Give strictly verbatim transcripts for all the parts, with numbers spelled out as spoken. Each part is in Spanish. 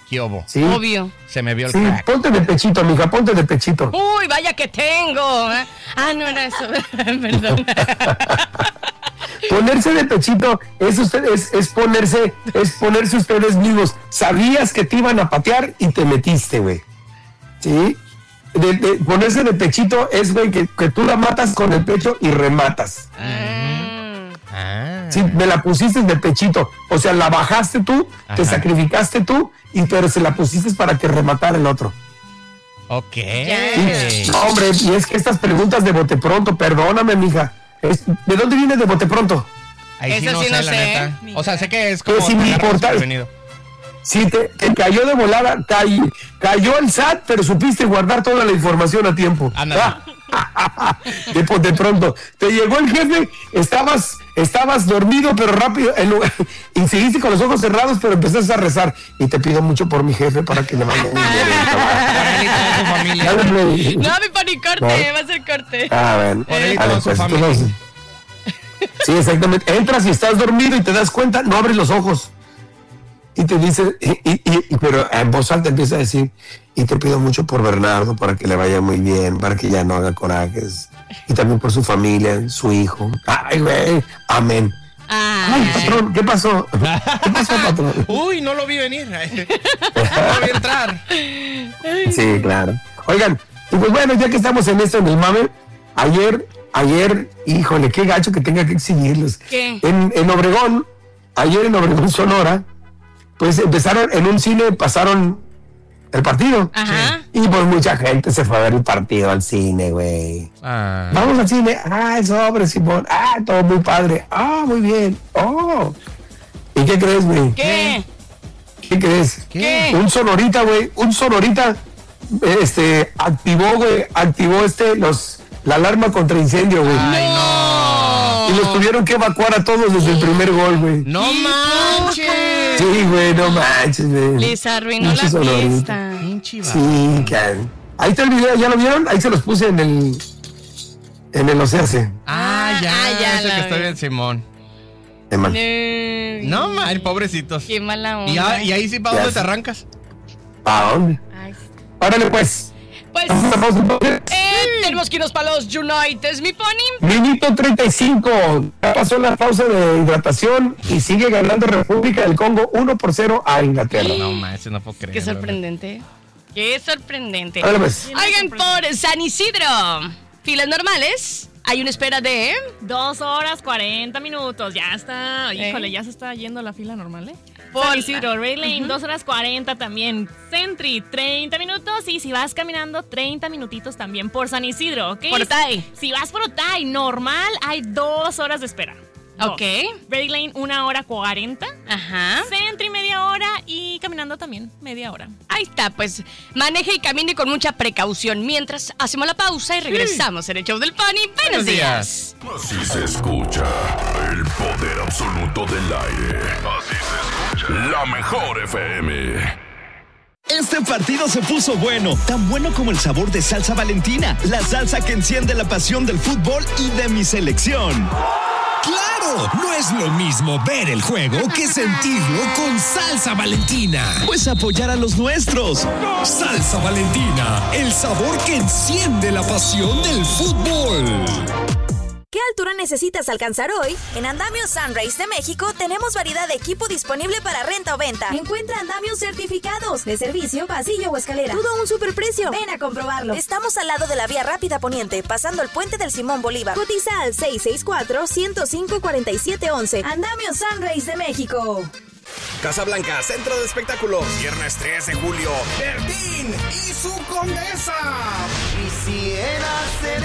¿Qué hubo? Sí. Obvio. Se me vio el Sí, crack. ponte de pechito, mija, ponte de pechito. Uy, vaya que tengo. ¿eh? Ah, no era eso. Perdón. Ponerse de pechito es, usted, es, es ponerse es ponerse ustedes mismos. Sabías que te iban a patear y te metiste, güey. ¿Sí? De, de, ponerse de pechito es, güey, que, que tú la matas con el pecho y rematas. Mm. Ah. Sí, me la pusiste de pechito. O sea, la bajaste tú, Ajá. te sacrificaste tú, y pero se la pusiste para que rematara el otro. Ok. Sí. No, hombre, y es que estas preguntas de bote pronto, perdóname, mija. Es, ¿de dónde viene de bote pronto? Ahí sí Eso no sí sé, no la sé. neta. O sea, sé que es como Pero sin te agarras importar. desprevenido. Sí, te, te cayó de volada, cay, cayó el S A T, pero supiste guardar toda la información a tiempo. Ándale. de, de pronto, te llegó el jefe, estabas, estabas dormido, pero rápido, en lugar, y seguiste con los ojos cerrados, pero empezaste a rezar. Y te pido mucho por mi jefe para que le mande un familia. No, mi pani, corte, No. va a ser corte. Ah, bueno. Por él y Vale, toda su pues, familia. entonces- sí, exactamente. Entras y estás dormido y te das cuenta, no abres los ojos. Y te dice, y, y, y- pero en voz alta empieza a decir, y te pido mucho por Bernardo, para que le vaya muy bien, para que ya no haga corajes. Y también por su familia, su hijo. Ay, güey, amén. Ah, Ay, patrón, ¿qué pasó? ¿Qué pasó, patrón? Uy, no lo vi venir. No lo vi entrar. Sí, claro. Oigan, y pues bueno, ya que estamos en esto, en el mame, ayer, ayer, híjole, qué gacho que tenga que exhibirlos. ¿Qué? En, en Obregón, ayer en Obregón, Sonora, pues empezaron, en un cine pasaron el partido. Ajá. Y pues mucha gente se fue a ver el partido al cine, güey. Ah. Vamos al cine. Ah, sobre, Simón. Ah, todo muy padre. Ah, muy bien. Oh. ¿Y qué crees, güey? ¿Qué? ¿Qué crees? ¿Qué? Un sonorita, güey, un sonorita, este, activó, güey, activó este, los, la alarma contra incendio, güey. Ay, no. Y los tuvieron que evacuar a todos desde el primer gol, güey. No manches. Sí, güey, no manches, güey. Les arruinó Pinche la sonorita. fiesta. Pinche vato. Sí, can. Ahí está el video, ¿ya lo vieron? Ahí se los puse en el, en el O C A C. Ah, ya, Ah, ya ese la que está vi. bien, Simón. De man. No, No, man, pobrecitos. qué mala onda. Y, ah, y ahí sí, ¿para Ya dónde te sé. arrancas? ¿A dónde? Ay, sí. Órale, pues. Pues, Vamos a pausa, entonces. eh, tenemos que irnos para los United, mi pony. Minuto treinta y cinco. Ya pasó la pausa de hidratación y sigue ganando República del Congo uno por cero a Inglaterra. No, man, ese no puedo creer. Qué sorprendente. Qué sorprendente. Órale, pues. Oigan, por San Isidro, filas normales. Hay una espera de... Dos horas, cuarenta minutos. Ya está. ¿Eh? Híjole, ya se está yendo la fila normal, ¿eh? Por- San Isidro, Ray Lane, dos horas cuarenta también. Sentry, treinta minutos. Y si vas caminando, treinta minutitos también por San Isidro, ¿ok? Por Otay. Si vas por Otay, normal, hay dos horas de espera. Dos. Ok. Ray Lane, una hora cuarenta. Ajá. Sentry, media hora. Y caminando también, media hora. Ahí está, pues maneje y camine con mucha precaución. Mientras hacemos la pausa y regresamos en el show del Pony. Buenos, Buenos días. días. Así se escucha el poder absoluto del aire. Así se escucha la mejor F M. Este partido se puso bueno, tan bueno como el sabor de salsa Valentina, la salsa que enciende la pasión del fútbol y de mi selección. ¡Claro! No es lo mismo ver el juego que sentirlo con Salsa Valentina. Pues apoyar a los nuestros. Salsa Valentina, el sabor que enciende la pasión del fútbol. ¿Qué altura necesitas alcanzar hoy? En Andamios Sunrise de México tenemos variedad de equipo disponible para renta o venta. Encuentra andamios certificados de servicio, pasillo o escalera. Todo un superprecio. Ven a comprobarlo. Estamos al lado de la vía rápida poniente, pasando el puente del Simón Bolívar. Cotiza al seis seis cuatro, ciento cinco, cuarenta y siete once. Andamios Sunrise de México. Casablanca, centro de espectáculos. Viernes tres de julio. Bertín y su condesa. Quisiera ser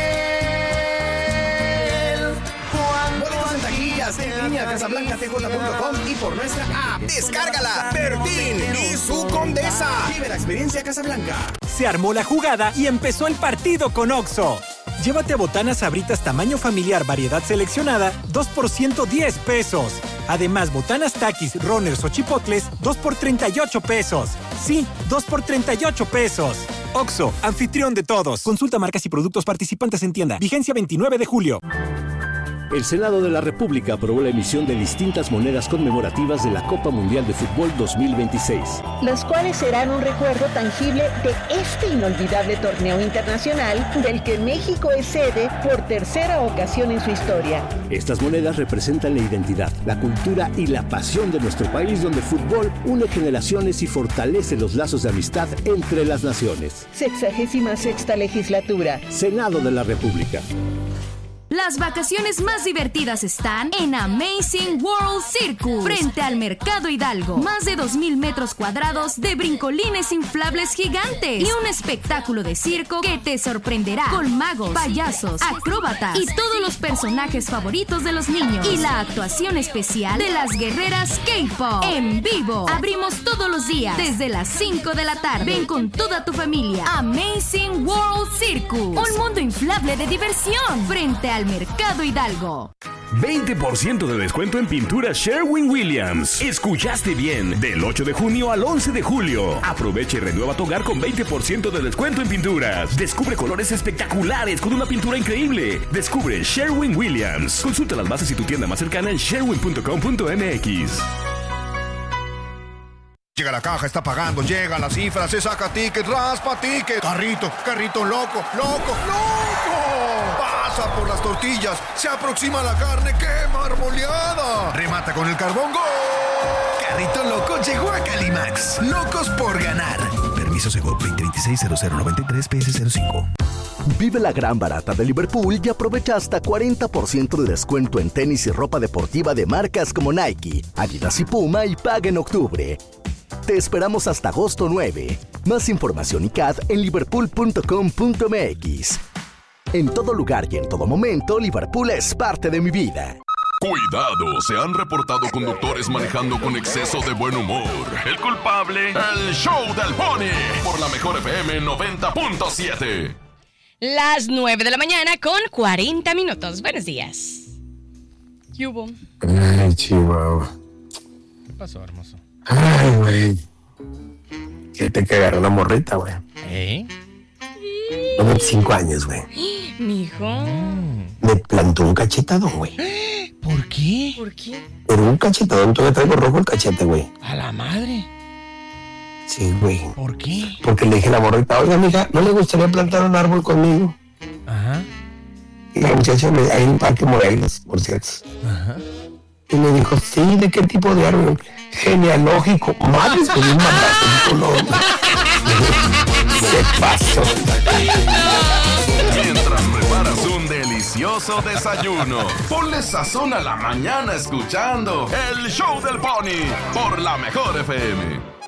él. Boletos en taquillas, en línea, casablanca t j punto com y por nuestra app. Descárgala. Bertín y su condesa. Vive la experiencia Casablanca. Se armó la jugada y empezó el partido con Oxxo. Llévate botanas Sabritas tamaño familiar, variedad seleccionada, dos por ciento diez pesos. Además, botanas Takis, Runners o Chipotles, dos por treinta y ocho pesos. Sí, dos por treinta y ocho pesos. Oxxo, anfitrión de todos. Consulta marcas y productos participantes en tienda. Vigencia veintinueve de julio. El Senado de la República aprobó la emisión de distintas monedas conmemorativas de la Copa Mundial de Fútbol dos mil veintiséis. Las cuales serán un recuerdo tangible de este inolvidable torneo internacional del que México es sede por tercera ocasión en su historia. Estas monedas representan la identidad, la cultura y la pasión de nuestro país, donde el fútbol une generaciones y fortalece los lazos de amistad entre las naciones. Sexagésima sexta legislatura. Senado de la República. Las vacaciones más divertidas están en Amazing World Circus, frente al Mercado Hidalgo. Más de dos mil metros cuadrados de brincolines inflables gigantes y un espectáculo de circo que te sorprenderá con magos, payasos, acróbatas y todos los personajes favoritos de los niños. Y la actuación especial de las guerreras K-pop en vivo. Abrimos todos los días desde las cinco de la tarde. Ven con toda tu familia. Amazing World Circus, un mundo inflable de diversión frente al Mercado Hidalgo. veinte por ciento de descuento en pintura Sherwin-Williams. Escuchaste bien, del ocho de junio al once de julio. Aprovecha y renueva tu hogar con veinte por ciento de descuento en pinturas. Descubre colores espectaculares con una pintura increíble. Descubre Sherwin-Williams. Consulta las bases y tu tienda más cercana en sherwin punto com punto m x. Llega la caja, está pagando, llega la cifra, se saca ticket, raspa ticket. Carrito, carrito loco, loco, loco. Pasa por las tortillas, se aproxima la carne, ¡qué marmoleada! Remata con el carbón, ¡gol! Carrito loco llegó a Calimax. Locos por ganar. Permiso Segov veinte veintiséis cero cero noventa y tres P S cero cinco. Vive la gran barata de Liverpool y aprovecha hasta cuarenta por ciento de descuento en tenis y ropa deportiva de marcas como Nike, Adidas y Puma y paga en octubre. Te esperamos hasta agosto nueve. Más información y C A D en liverpool punto com punto m x. En todo lugar y en todo momento, Liverpool es parte de mi vida. Cuidado, se han reportado conductores manejando con exceso de buen humor. El culpable, el show del Pony, por la mejor F M noventa punto siete. Las nueve de la mañana con cuarenta minutos. Buenos días. ¿Qué hubo? Ay, Chihuahua. ¿Qué pasó, hermoso? Ay, güey. Que te cagaron la morrita, güey. ¿Eh? De veinticinco años, güey. Mijo. Me plantó un cachetadón, güey. ¿Por qué? ¿Por qué? Pero un cachetadón, todavía traigo rojo el cachete, güey. A la madre. Sí, güey. ¿Por qué? Porque le dije a la morrita, oiga, mija, ¿no le gustaría plantar un árbol conmigo? Ajá. Y la muchacha me ahí en el Parque Morelos, por cierto. Ajá. Y me dijo, sí, ¿de qué tipo de árbol? Genealógico. Madres con un madrazo. Se pasó. Mientras preparas un delicioso desayuno, ponle sazón a la mañana escuchando el show del Pony por la mejor F M.